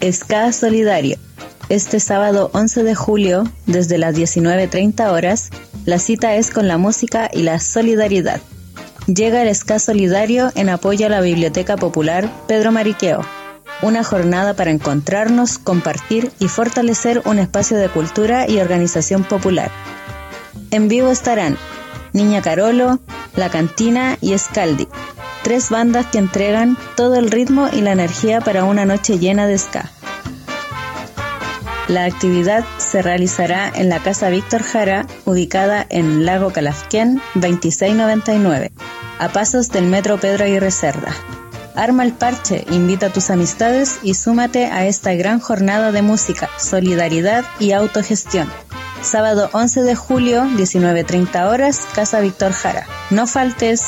Ska Solidario. Este sábado 11 de julio, desde las 19:30 horas, la cita es con la música y la solidaridad. Llega el Ska Solidario en apoyo a la Biblioteca Popular Pedro Mariqueo. Una jornada para encontrarnos, compartir y fortalecer un espacio de cultura y organización popular. En vivo estarán Niña Carolo, La Cantina y Scaldi, 3 bandas que entregan todo el ritmo y la energía para una noche llena de ska. La actividad se realizará en la Casa Víctor Jara, ubicada en Lago Calafquén 2699, a pasos del Metro Pedro Aguirre Cerda. Arma el parche, invita a tus amistades y súmate a esta gran jornada de música, solidaridad y autogestión. Sábado 11 de julio, 19:30 horas, Casa Víctor Jara. No faltes.